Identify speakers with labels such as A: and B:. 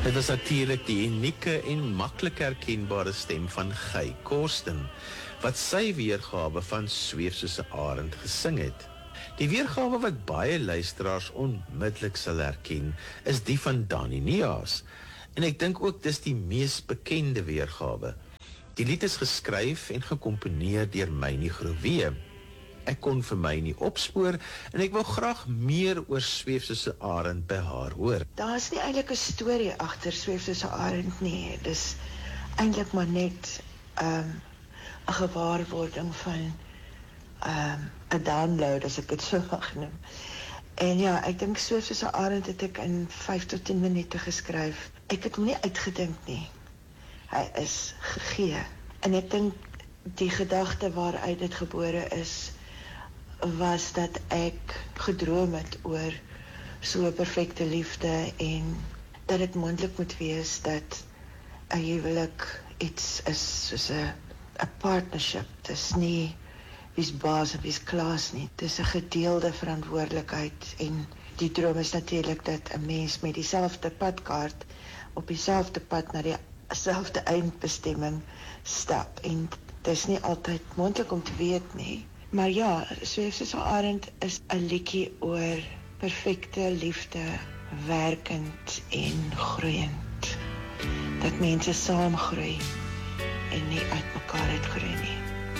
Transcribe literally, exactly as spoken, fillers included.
A: Dit was natuurlijk die unieke en maklik herkenbare stem van Guy Korsten, wat sy weergawe van Sweef soos 'n arend gesing het. Die weergawe wat baie luisteraars onmiddellik sal herken, is die van Dani Neas, en ek dink ook dis die mees bekende weergawe. Die lied is geskryf en gekomponeer deur Mynie Groewe. Ek kon vir my nie opspoor, en ek wil graag meer oor Sweef soos 'n arend by haar hoor.
B: Daar is nie eintlik 'n storie agter Sweef soos 'n arend nie. Dis eintlik maar net 'n um, gewaarwording van 'n um, download, as ek dit so mag noem. En ja, ek dink Sweef soos 'n arend het ek in vyf tot tien minute geskryf. Ek het hom nie uitgedink nie. Hy is gegee. En ek dink die gedagte waaruit dit gebore is, was dat ek gedroom het oor so 'n perfekte liefde en dat dit moontlik moet wees dat 'n huwelik iets is soos 'n 'n partnership. Dis nie wie's baas of wie's klaas nie. Dis 'n gedeelde verantwoordelikheid, en die droom is natuurlik dat 'n mens met dieselfde padkaart op dieselfde pad na dieselfde eindbestemming stap, en dis nie altyd moontlik om te weet nie. Maar ja, Sweef soos 'n arend is 'n liedjie oor perfekte liefde, werkend en groeiend. Dat mense saam groei en nie uit mekaar uitgroei nie.